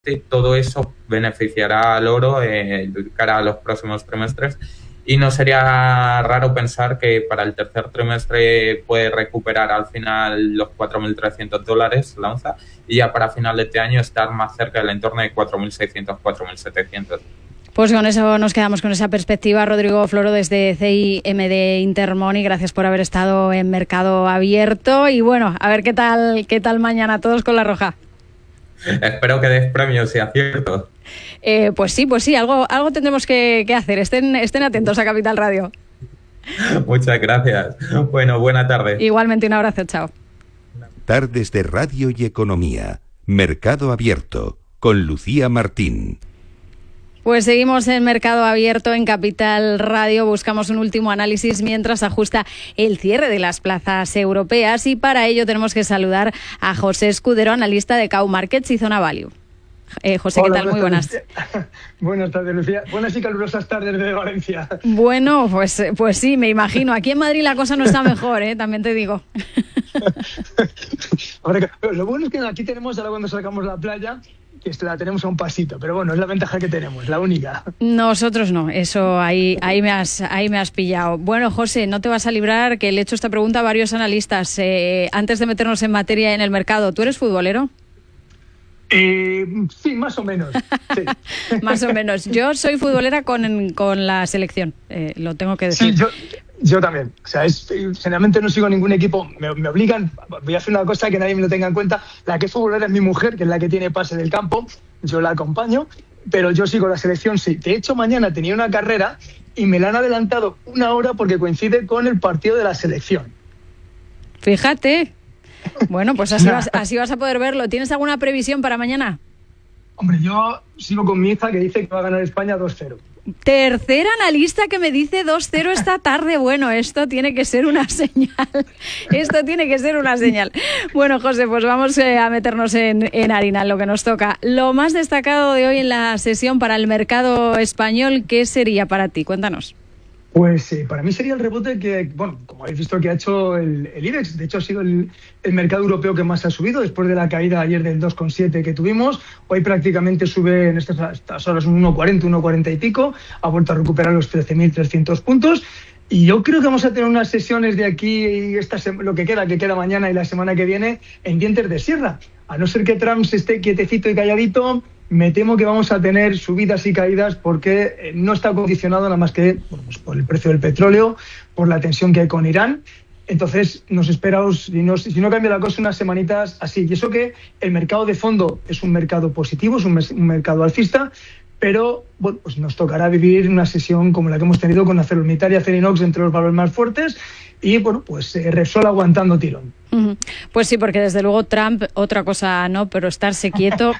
todo eso beneficiará al oro de cara a los próximos trimestres. Y no sería raro pensar que para el tercer trimestre puede recuperar al final los $4.300 la onza y ya para final de este año estar más cerca del entorno de 4.600, 4.700. Pues con eso nos quedamos con esa perspectiva. Rodrigo Floro desde CIMD Intermoney, gracias por haber estado en Mercado Abierto y bueno, a ver qué tal mañana todos con la roja. Espero que des premios y aciertos. Pues sí, algo tendremos que hacer. Estén atentos a Capital Radio. Muchas gracias. Bueno, buena tarde. Igualmente, un abrazo, chao. Tardes de Radio y Economía. Mercado Abierto, con Lucía Martín. Pues seguimos en Mercado Abierto en Capital Radio. Buscamos un último análisis mientras ajusta el cierre de las plazas europeas y para ello tenemos que saludar a José Escudero, analista de Cow Markets y Zona Value. José, hola, ¿qué tal? Muy buenas. Buenas tardes, Lucía. Buenas y calurosas tardes de Valencia. Bueno, pues sí, me imagino. Aquí en Madrid la cosa no está mejor, también te digo. Lo bueno es que aquí tenemos, ahora cuando sacamos la playa, que la tenemos a un pasito, pero bueno, es la ventaja que tenemos, la única. Nosotros no, eso ahí me has pillado. Bueno, José, no te vas a librar, que le he hecho esta pregunta a varios analistas. Antes de meternos en materia en el mercado, ¿tú eres futbolero? Sí, más o menos. Sí. Más o menos. Yo soy futbolera con la selección, lo tengo que decir. Sí, yo también. O sea, generalmente no sigo ningún equipo. Me obligan, voy a hacer una cosa que nadie me lo tenga en cuenta. La que es futbolera es mi mujer, que es la que tiene pase del campo. Yo la acompaño, pero yo sigo la selección, sí. De hecho, mañana tenía una carrera y me la han adelantado 1 hora porque coincide con el partido de la selección. Fíjate. Bueno, pues así vas a poder verlo. ¿Tienes alguna previsión para mañana? Hombre, yo sigo con mi hija que dice que va a ganar España 2-0. Tercer analista que me dice 2-0 esta tarde. Bueno, esto tiene que ser una señal. Bueno, José, pues vamos a meternos en harina, en lo que nos toca. Lo más destacado de hoy en la sesión para el mercado español, ¿qué sería para ti? Cuéntanos. Pues para mí sería el rebote que, bueno, como habéis visto que ha hecho el IBEX. De hecho, ha sido el mercado europeo que más ha subido después de la caída ayer del 2,7 que tuvimos. Hoy prácticamente sube en estas horas un 1,40, 1,40 y pico. Ha vuelto a recuperar los 13.300 puntos. Y yo creo que vamos a tener unas sesiones de aquí, lo que queda mañana y la semana que viene, en dientes de sierra. A no ser que Trump se esté quietecito y calladito, me temo que vamos a tener subidas y caídas porque no está condicionado nada más que pues por el precio del petróleo, por la tensión que hay con Irán. Entonces nos esperamos, si no cambia la cosa, unas semanitas así. Y eso que el mercado de fondo es un mercado positivo, es un mercado alcista, pero bueno, pues nos tocará vivir una sesión como la que hemos tenido con ArcelorMittal y Acerinox entre los valores más fuertes y bueno, pues Repsol aguantando tirón. Pues sí, porque desde luego Trump, otra cosa no, pero estarse quieto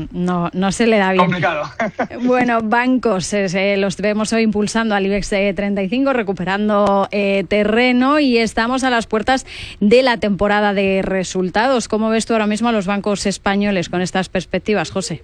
no se le da bien. Complicado. Bueno, bancos, los vemos hoy impulsando al IBEX 35, recuperando terreno y estamos a las puertas de la temporada de resultados. ¿Cómo ves tú ahora mismo a los bancos españoles con estas perspectivas, José?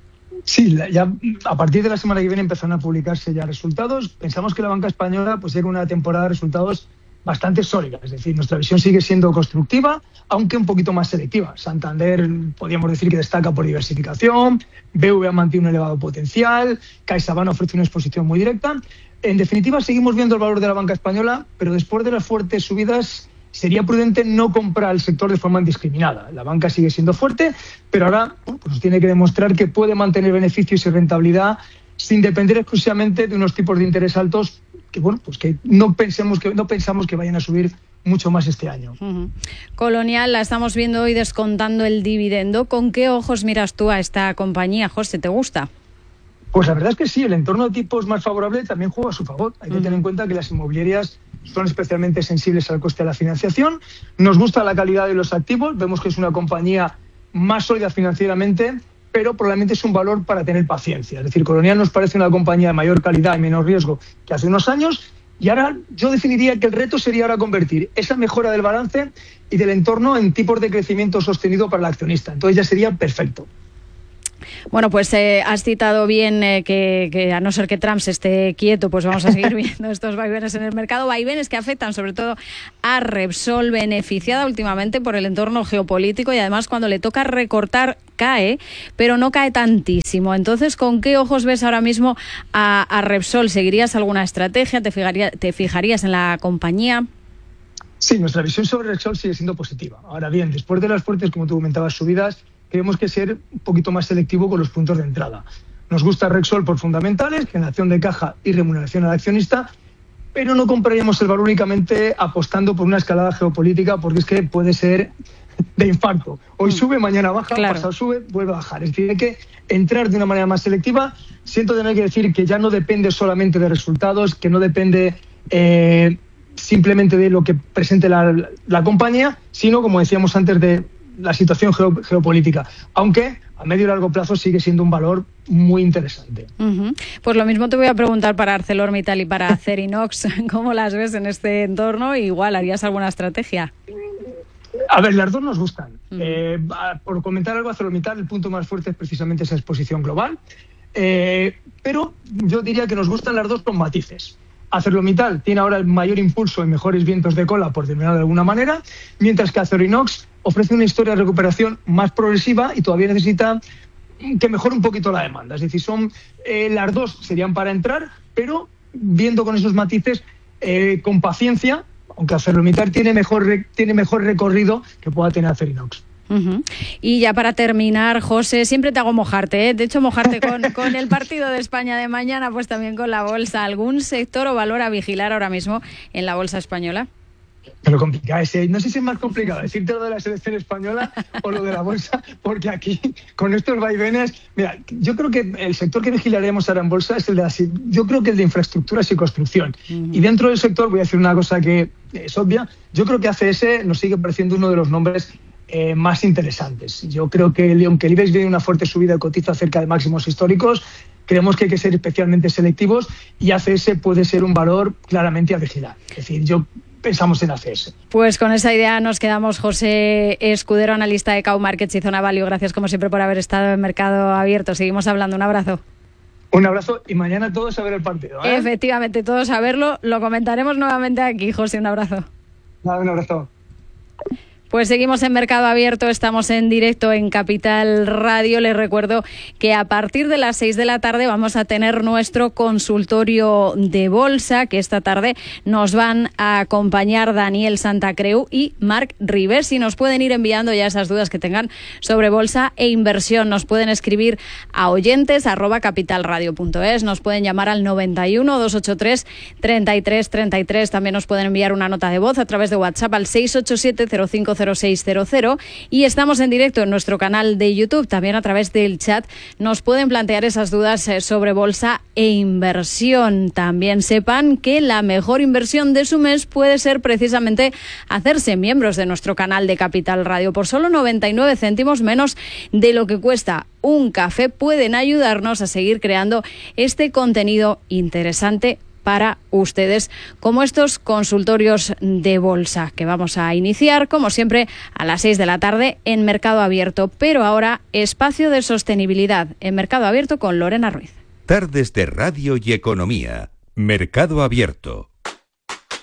Sí, ya a partir de la semana que viene empezaron a publicarse ya resultados. Pensamos que la banca española pues llega una temporada de resultados bastante sólida, es decir, nuestra visión sigue siendo constructiva, aunque un poquito más selectiva. Santander, podríamos decir que destaca por diversificación, BBVA mantiene un elevado potencial, CaixaBank ofrece una exposición muy directa. En definitiva, seguimos viendo el valor de la banca española, pero después de las fuertes subidas, sería prudente no comprar el sector de forma indiscriminada. La banca sigue siendo fuerte, pero ahora pues tiene que demostrar que puede mantener beneficios y rentabilidad sin depender exclusivamente de unos tipos de interés altos que bueno, pues que no pensamos que vayan a subir mucho más este año. Colonial la estamos viendo hoy descontando el dividendo. ¿Con qué ojos miras tú a esta compañía, José? ¿Te gusta? Pues la verdad es que sí, el entorno de tipos más favorable también juega a su favor. Hay que tener en cuenta que las inmobiliarias son especialmente sensibles al coste de la financiación. Nos gusta la calidad de los activos, vemos que es una compañía más sólida financieramente, pero probablemente es un valor para tener paciencia. Es decir, Colonial nos parece una compañía de mayor calidad y menos riesgo que hace unos años, y ahora yo definiría que el reto sería ahora convertir esa mejora del balance y del entorno en tipos de crecimiento sostenido para el accionista. Entonces ya sería perfecto. Bueno, pues has citado bien que a no ser que Trump se esté quieto, pues vamos a seguir viendo estos vaivenes en el mercado. Vaivenes que afectan sobre todo a Repsol, beneficiada últimamente por el entorno geopolítico, y además cuando le toca recortar cae, pero no cae tantísimo. Entonces, ¿con qué ojos ves ahora mismo a Repsol? ¿Seguirías alguna estrategia? ¿Te fijarías en la compañía? Sí, nuestra visión sobre Repsol sigue siendo positiva. Ahora bien, después de las fuertes, como tú comentabas, subidas, tenemos que ser un poquito más selectivo con los puntos de entrada. Nos gusta Repsol por fundamentales, generación de caja y remuneración al accionista, pero no compraríamos el valor únicamente apostando por una escalada geopolítica, porque es que puede ser de infarto. Hoy sube, mañana baja, claro. Pasado sube, vuelve a bajar. Es decir, hay que entrar de una manera más selectiva. Siento tener que decir que ya no depende solamente de resultados, que no depende simplemente de lo que presente la compañía, sino, como decíamos antes, de la situación geopolítica, aunque a medio y largo plazo sigue siendo un valor muy interesante. Pues lo mismo te voy a preguntar para ArcelorMittal y para Acerinox. ¿Cómo las ves en este entorno? Igual, ¿harías alguna estrategia? A ver, las dos nos gustan. Por comentar algo, ArcelorMittal, el punto más fuerte es precisamente esa exposición global, pero yo diría que nos gustan las dos con matices. ArcelorMittal tiene ahora el mayor impulso y mejores vientos de cola, por terminar de alguna manera, mientras que Acerinox ofrece una historia de recuperación más progresiva y todavía necesita que mejore un poquito la demanda. Es decir, las dos serían para entrar, pero viendo con esos matices, con paciencia, aunque ArcelorMittal tiene mejor recorrido que pueda tener Acerinox. Y ya para terminar, José, siempre te hago mojarte, ¿eh? De hecho, mojarte con el partido de España de mañana, pues también con la bolsa. ¿Algún sector o valor a vigilar ahora mismo en la bolsa española? Lo complicado es, no sé si es más complicado decirte lo de la selección española o lo de la bolsa, porque aquí, con estos vaivenes, mira, yo creo que el sector que vigilaremos ahora en bolsa es el de infraestructuras y construcción. Y dentro del sector, voy a decir una cosa que es obvia, yo creo que ACS nos sigue pareciendo uno de los nombres más interesantes. Yo creo que aunque el IBEX viene una fuerte subida y cotiza cerca de máximos históricos, creemos que hay que ser especialmente selectivos y ACS puede ser un valor claramente a vigilar. Es decir, pensamos en ACS. Pues con esa idea nos quedamos. José Escudero, analista de Cow Markets y Zona Value. Gracias como siempre por haber estado en Mercado Abierto. Seguimos hablando. Un abrazo. Un abrazo y mañana todos a ver el partido, ¿eh? Efectivamente, todos a verlo. Lo comentaremos nuevamente aquí. José, un abrazo. Nada, un abrazo. Pues seguimos en Mercado Abierto, estamos en directo en Capital Radio. Les recuerdo que a partir de las 6 de la tarde vamos a tener nuestro consultorio de bolsa, que esta tarde nos van a acompañar Daniel Santacreu y Marc Rivers, y nos pueden ir enviando ya esas dudas que tengan sobre bolsa e inversión. Nos pueden escribir a oyentes@capitalradio.es, nos pueden llamar al 91 283 33 33, también nos pueden enviar una nota de voz a través de WhatsApp al 687 050600, y estamos en directo en nuestro canal de YouTube, también a través del chat nos pueden plantear esas dudas sobre bolsa e inversión. También sepan que la mejor inversión de su mes puede ser precisamente hacerse miembros de nuestro canal de Capital Radio. Por solo 99 céntimos, menos de lo que cuesta un café, pueden ayudarnos a seguir creando este contenido interesante para ustedes, como estos consultorios de bolsa que vamos a iniciar, como siempre, a las 6 de la tarde en Mercado Abierto. Pero ahora, espacio de sostenibilidad en Mercado Abierto con Lorena Ruiz. Tardes de Radio y Economía. Mercado Abierto.